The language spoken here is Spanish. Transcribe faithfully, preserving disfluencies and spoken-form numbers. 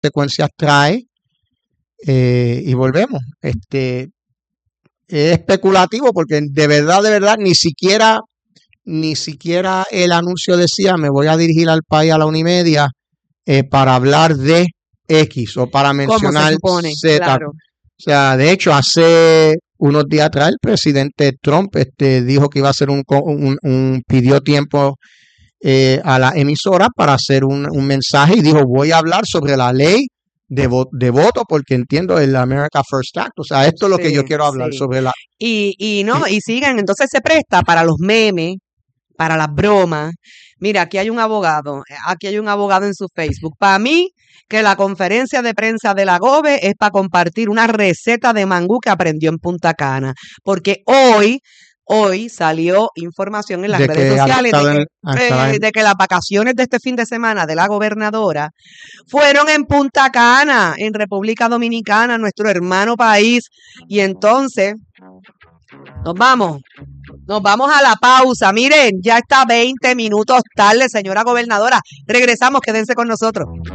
consecuencias trae, eh, y volvemos. Este, es especulativo porque de verdad, de verdad, ni siquiera, ni siquiera el anuncio decía me voy a dirigir al país a la una y media eh, para hablar de X o para mencionar supone, Z. claro. O sea, de hecho, hace unos días atrás el presidente Trump este, dijo que iba a hacer un, co- un, un- pidió tiempo eh, a la emisora para hacer un, un mensaje y dijo voy a hablar sobre la ley de, vo- de voto porque entiendo el America First Act. O sea, esto es lo que yo Sí, quiero hablar sí. sobre la... Y, y no, y- y siguen, entonces se presta para los memes, para las bromas. Mira, aquí hay un abogado, eh, aquí hay un abogado en su Facebook. Para mí, que la conferencia de prensa de la GOBE es para compartir una receta de mangú que aprendió en Punta Cana. Porque hoy, hoy salió información en las de redes que han sociales de estado que, en, han estado eh, en- de que las vacaciones de este fin de semana de la gobernadora fueron en Punta Cana, en República Dominicana, nuestro hermano país. Y entonces, nos vamos. Nos vamos a la pausa. Miren, ya está veinte minutos tarde, señora gobernadora. Regresamos, quédense con nosotros.